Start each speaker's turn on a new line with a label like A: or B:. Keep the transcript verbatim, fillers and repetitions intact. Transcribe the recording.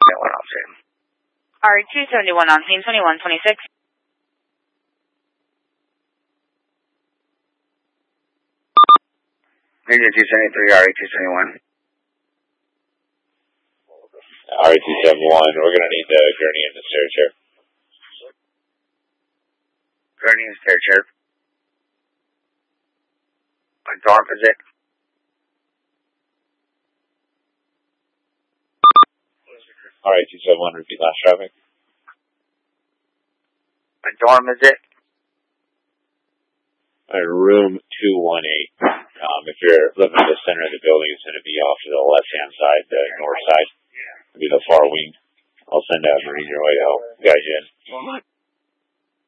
A: one on scene.
B: R two seventy-one on scene, twenty-one twenty-six.
A: Major two seventy-three, R two seventy-one.
C: R two seventy-one, we're going to need the gurney and the stair chair.
A: Gurney and stair chair. Dorm visit.
C: R two seventy-one, repeat last traffic.
A: A dorm visit.
C: Uh, room two one eight. Um, if you're looking at the center of the building, it's going to be off to the left-hand side, the north side. It'll be the far wing. I'll send out Marine your way to help guide you in.